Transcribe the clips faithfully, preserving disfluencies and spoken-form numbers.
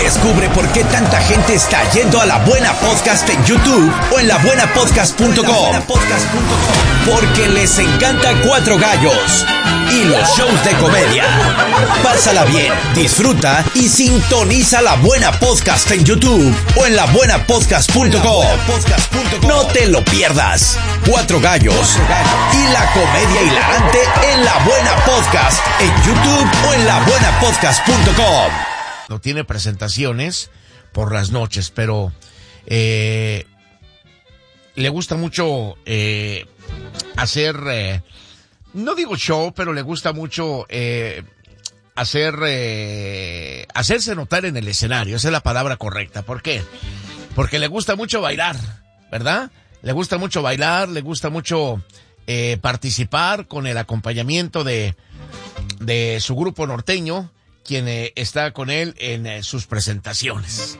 Descubre por qué tanta gente está yendo a La Buena Podcast en YouTube o en la buena podcast punto com. Porque les encanta Cuatro Gallos y los shows de comedia. Pásala bien, disfruta y sintoniza La Buena Podcast en YouTube o en la buena podcast punto com. No te lo pierdas. Cuatro Gallos y la comedia hilarante en La Buena Podcast en YouTube o en la buena podcast punto com. No tiene presentaciones por las noches, pero eh, le gusta mucho eh, hacer, eh, no digo show, pero le gusta mucho eh, hacer, eh, hacerse notar en el escenario. Esa es la palabra correcta. ¿Por qué? Porque le gusta mucho bailar, ¿verdad? Le gusta mucho bailar, le gusta mucho eh, participar con el acompañamiento de, de su grupo norteño, quien eh, está con él en eh, sus presentaciones.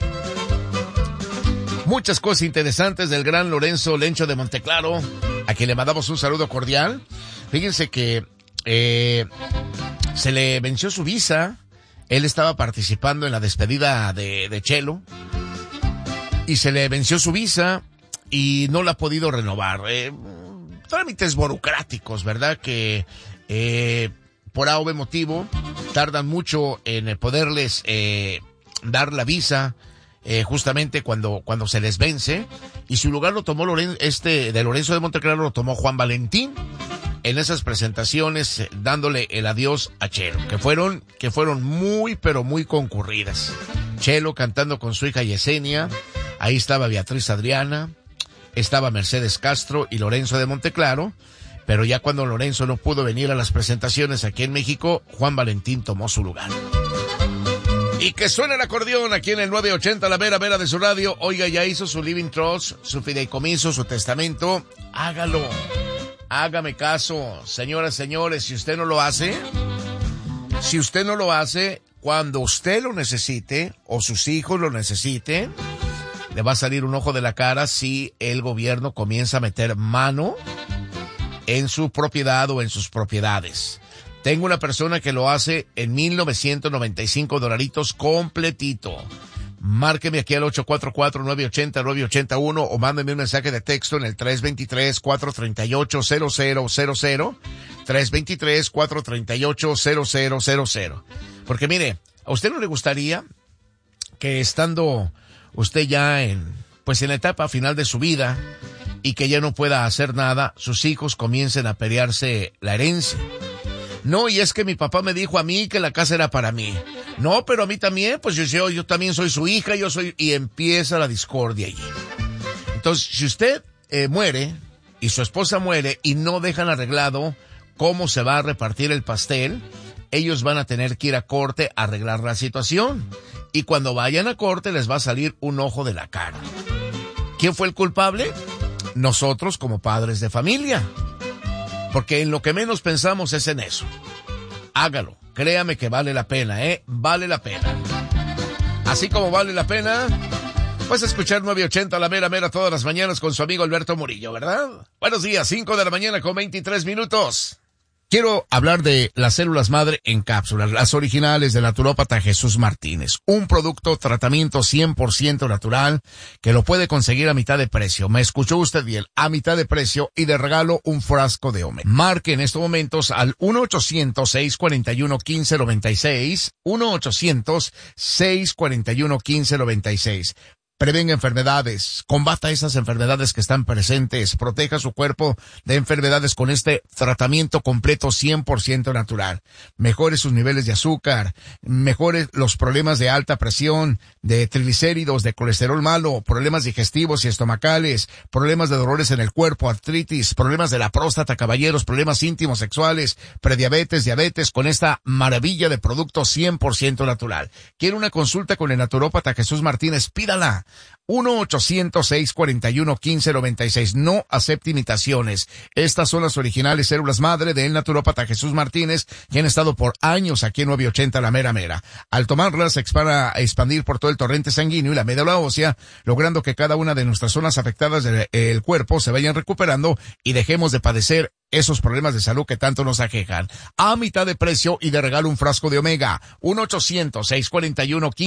Muchas cosas interesantes del gran Lorenzo Lencho de Monteclaro, a quien le mandamos un saludo cordial. Fíjense que eh, se le venció su visa. Él estaba participando en la despedida de, de Chelo y se le venció su visa y no la ha podido renovar. Eh, trámites burocráticos, ¿verdad? Que eh, por A o B motivo tardan mucho en poderles eh, dar la visa eh, justamente cuando cuando se les vence, y su lugar lo tomó Loren, este de Lorenzo de Monteclaro lo tomó Juan Valentín en esas presentaciones, eh, dándole el adiós a Chelo, que fueron que fueron muy pero muy concurridas. Chelo cantando con su hija Yesenia, ahí estaba Beatriz Adriana, estaba Mercedes Castro y Lorenzo de Monteclaro. Pero ya cuando Lorenzo no pudo venir a las presentaciones aquí en México, Juan Valentín tomó su lugar. Y que suene el acordeón aquí en el nueve ochenta, la vera vera de su radio. Oiga, ya hizo su living trust, su fideicomiso, su testamento. Hágalo. Hágame caso. Señoras, señores, si usted no lo hace, si usted no lo hace, cuando usted lo necesite o sus hijos lo necesiten, le va a salir un ojo de la cara si el gobierno comienza a meter mano en su propiedad o en sus propiedades. Tengo una persona que lo hace en mil novecientos noventa y cinco dolaritos completito. Márqueme aquí al ocho cuatro cuatro, nueve ocho cero, nueve ocho uno o mándeme un mensaje de texto en el tres dos tres, cuatro tres ocho, cero cero cero cero, tres dos tres, cuatro tres ocho, cero cero cero cero. Porque mire, ¿a usted no le gustaría que estando usted ya en, pues en la etapa final de su vida, y que ya no pueda hacer nada, sus hijos comiencen a pelearse la herencia? No, y es que mi papá me dijo a mí que la casa era para mí. No, pero a mí también, pues yo, yo, yo también soy su hija, yo soy, y empieza la discordia allí. Entonces, si usted eh, muere, y su esposa muere, y no dejan arreglado cómo se va a repartir el pastel, ellos van a tener que ir a corte a arreglar la situación. Y cuando vayan a corte les va a salir un ojo de la cara. ¿Quién fue el culpable? Nosotros como padres de familia. Porque en lo que menos pensamos es en eso. Hágalo. Créame que vale la pena, ¿eh? Vale la pena. Así como vale la pena, pues escuchar nueve ochenta la mera mera todas las mañanas con su amigo Alberto Murillo, ¿verdad? Buenos días, cinco de la mañana con veintitrés minutos. Quiero hablar de las células madre en cápsulas, las originales del naturópata Jesús Martínez. Un producto, tratamiento cien por ciento natural, que lo puede conseguir a mitad de precio. Me escuchó usted bien, a mitad de precio, y de regalo un frasco de Omega. Marque en estos momentos al uno ochocientos, seis cuarenta y uno, uno cinco noventa y seis, uno ochocientos, seis cuarenta y uno, uno cinco noventa y seis. Prevenga enfermedades, combata esas enfermedades que están presentes, proteja su cuerpo de enfermedades con este tratamiento completo cien por ciento natural. Mejore sus niveles de azúcar, mejore los problemas de alta presión, de triglicéridos, de colesterol malo, problemas digestivos y estomacales, problemas de dolores en el cuerpo, artritis, problemas de la próstata, caballeros, problemas íntimos sexuales, prediabetes, diabetes, con esta maravilla de producto cien por ciento natural. ¿Quiere una consulta con el naturópata Jesús Martínez? Pídala. uno ochocientos, seis cuarenta y uno, uno cinco noventa y seis. No acepte imitaciones. Estas son las originales células madre del naturópata Jesús Martínez, que han estado por años aquí en nueve ochenta la mera mera. Al tomarlas se van a expandir por todo el torrente sanguíneo y la médula ósea, logrando que cada una de nuestras zonas afectadas del cuerpo se vayan recuperando y dejemos de padecer esos problemas de salud que tanto nos aquejan. A mitad de precio y de regalo un frasco de Omega. uno ochocientos, seis cuarenta y uno,